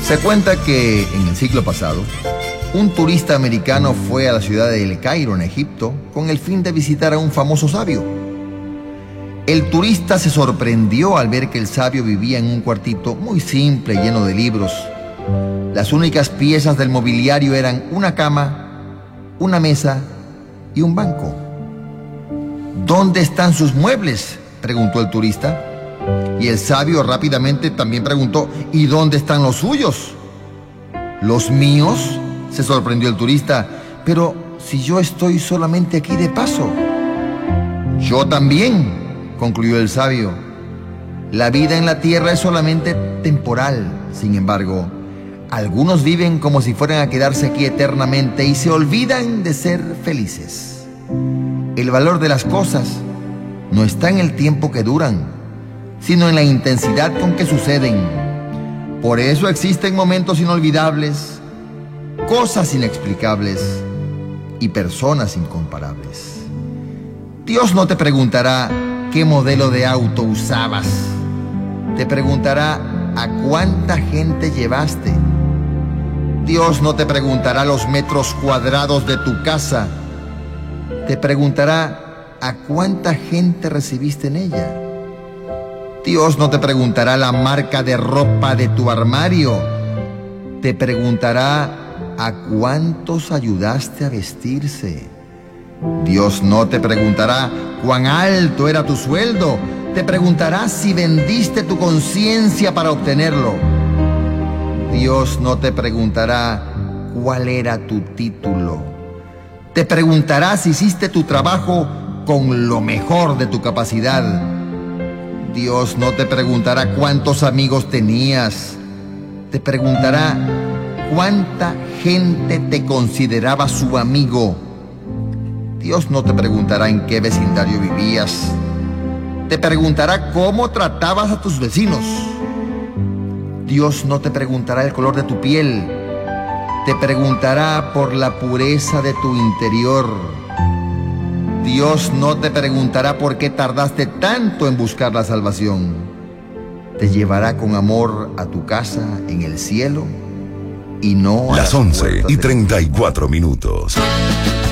Se cuenta que en el siglo pasado, un turista americano fue a la ciudad de El Cairo, en Egipto, con el fin de visitar a un famoso sabio. El turista se sorprendió al ver que el sabio vivía en un cuartito muy simple, lleno de libros. Las únicas piezas del mobiliario eran una cama, una mesa y un banco. ¿Dónde están sus muebles?, preguntó el turista. Y el sabio rápidamente también preguntó: ¿y dónde están los suyos? ¿Los míos?, se sorprendió el turista. Pero si yo estoy solamente aquí de paso. Yo también, concluyó el sabio. La vida en la tierra es solamente temporal. Sin embargo, algunos viven como si fueran a quedarse aquí eternamente y se olvidan de ser felices. El valor de las cosas no está en el tiempo que duran, sino en la intensidad con que suceden. Por eso existen momentos inolvidables, cosas inexplicables y personas incomparables. Dios no te preguntará qué modelo de auto usabas. Te preguntará a cuánta gente llevaste. Dios no te preguntará los metros cuadrados de tu casa. Te preguntará a cuánta gente recibiste en ella. Dios no te preguntará la marca de ropa de tu armario. Te preguntará a cuántos ayudaste a vestirse. Dios no te preguntará cuán alto era tu sueldo. Te preguntará si vendiste tu conciencia para obtenerlo. Dios no te preguntará cuál era tu título. Te preguntará si hiciste tu trabajo con lo mejor de tu capacidad. Dios no te preguntará cuántos amigos tenías. Te preguntará cuánta gente te consideraba su amigo. Dios no te preguntará en qué vecindario vivías. Te preguntará cómo tratabas a tus vecinos. Dios no te preguntará el color de tu piel. Te preguntará por la pureza de tu interior. Dios no te preguntará por qué tardaste tanto en buscar la salvación. Te llevará con amor a tu casa en el cielo y no a las 11:34 minutos.